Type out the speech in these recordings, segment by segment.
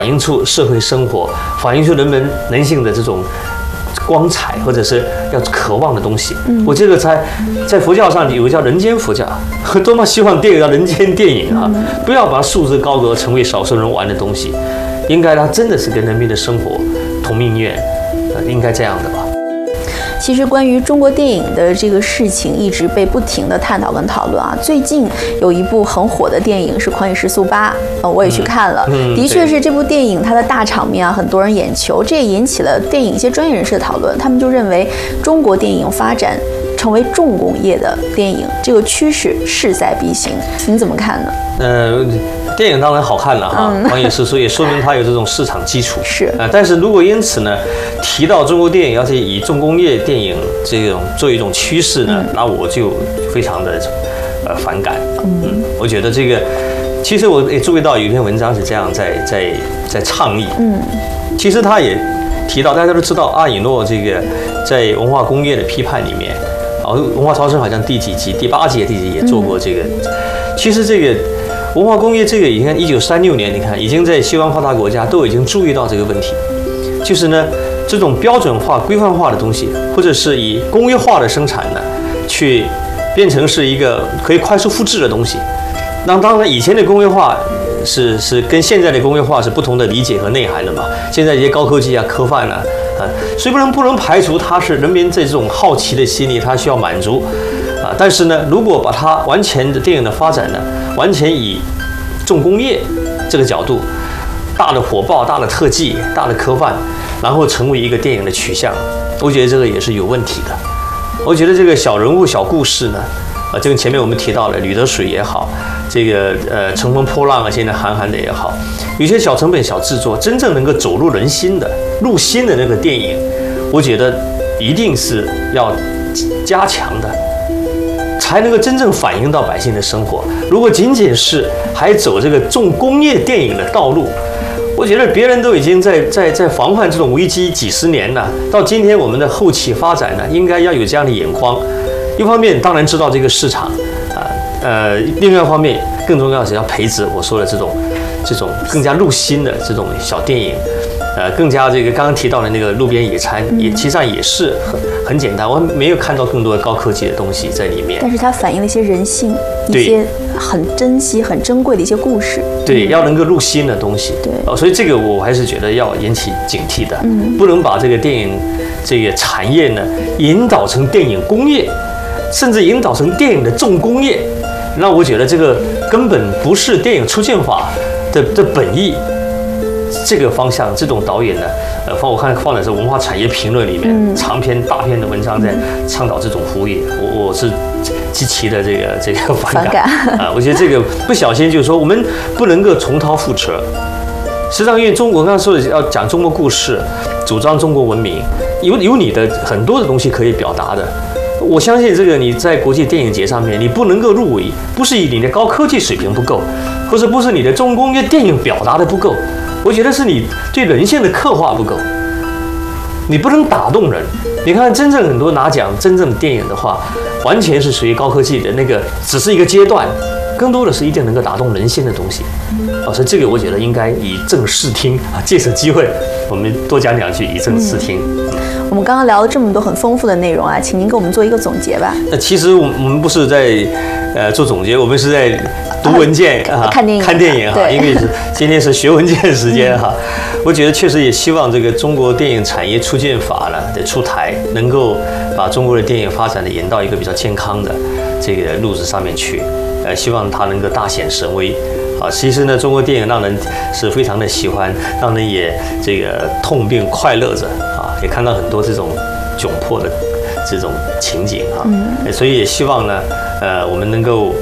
映出社会生活，反映出人性的这种光彩，或者是要渴望的东西。我觉得在佛教上有个叫人间佛教，多么希望电影叫人间电影啊！不要把它束之高阁，成为少数人玩的东西。应该它真的是跟人民的生活同命运，应该这样的吧。 其实关于中国电影的这个事情一直被不停的探讨跟讨论啊。最近有一部很火的电影是《狂野时速8》，我也去看了，的确是这部电影它的大场面啊，很多人眼球，这也引起了电影一些专业人士的讨论。他们就认为中国电影发展成为重工业的电影，这个趋势势在必行。您怎么看呢？ 电影当然好看了哈，《狂野时速》也说明它有这种市场基础。 是但是如果因此呢，提到中国电影要是以重工业电影这种作为一种趋势呢，那我就非常的反感。我觉得这个，其实我也注意到有一篇文章是这样在倡议。其实他也提到，大家都知道阿以诺这个在文化工业的批判里面，文化超生好像第几集，第8集、第几集也做过这个。其实这个文化工业这个，你看1936年，你看已经在西方发达国家都已经注意到这个问题，就是呢这种标准化、规范化的东西，或者是以工业化的生产呢，去变成是一个可以快速复制的东西。那当然，以前的工业化是跟现在的工业化是不同的理解和内涵的嘛。现在一些高科技啊、科幻啊，所以不能排除它是人民这种好奇的心理，它需要满足。但是呢，如果把它完全的电影的发展呢，完全以重工业这个角度，大的火爆、大的特技、大的科幻，然后成为一个电影的取向，我觉得这个也是有问题的。我觉得这个小人物、小故事呢，这个前面我们提到了《吕得水》也好，这个乘风破浪啊，现在韩寒的也好，有些小成本、小制作，真正能够走入人心的、入心的那个电影，我觉得一定是要加强的。才能够真正反映到百姓的生活。如果仅仅是还走这个重工业电影的道路，我觉得别人都已经在防范这种危机几十年了。到今天我们的后期发展呢，应该要有这样的眼光。一方面当然知道这个市场，另外一方面更重要的是要培植我说的这种更加入心的这种小电影。更加这个刚刚提到的那个路边野餐，其实上也是很简单，我没有看到更多的高科技的东西在里面。 但是它反映了一些人性，一些很珍惜、很珍贵的一些故事。 对，要能够入心的东西。 对， 所以这个我还是觉得要引起警惕的，不能把这个电影这个产业呢引导成电影工业，甚至引导成电影的重工业。那我觉得这个根本不是电影出现法的本意。这个方向，这种导演呢，我看放在是文化产业评论里面，长篇大篇的文章在倡导这种服务业，我是极其的这个反感啊！我觉得这个不小心就是说，我们不能够重蹈覆辙。实际上，因为我刚刚说的要讲中国故事，主张中国文明，有你的很多的东西可以表达的。我相信这个你在国际电影节上面，你不能够入围，不是你的高科技水平不够，或者不是你的重工业电影表达的不够。我觉得是你对人性的刻画不够，你不能打动人。你看，真正很多拿奖真正的电影的话，完全是属于高科技的那个，只是一个阶段，更多的是一定能够打动人心的东西。所以这个我觉得应该以正视听啊，借此机会我们多讲两句，以正视听。 我们刚刚聊了这么多很丰富的内容啊，请您给我们做一个总结吧。 其实我们不是在做总结，我们是在读文件啊，看电影哈，因为今天是学文件时间哈。我觉得确实也希望这个中国电影产业促进法呢的出台，能够把中国的电影发展的引到一个比较健康的这个路子上面去。希望它能够大显神威。其实呢，中国电影让人是非常的喜欢，让人也这个痛并快乐着啊，也看到很多这种窘迫的这种情景啊，所以也希望呢，我们能够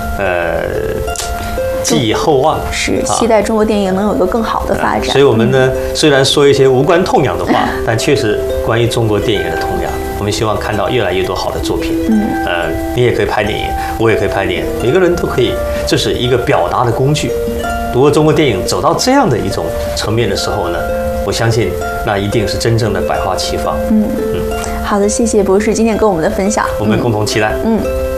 寄以厚望， 是期待中国电影能有一个更好的发展。 所以我们呢，虽然说一些无关痛痒的话，但确实关于中国电影的痛痒，我们希望看到越来越多好的作品。你也可以拍电影，我也可以拍电影，每个人都可以，这是一个表达的工具。如果中国电影走到这样的一种层面的时候呢，我相信那一定是真正的百花齐放。 好的，谢谢博士今天跟我们的分享， 我们共同期待。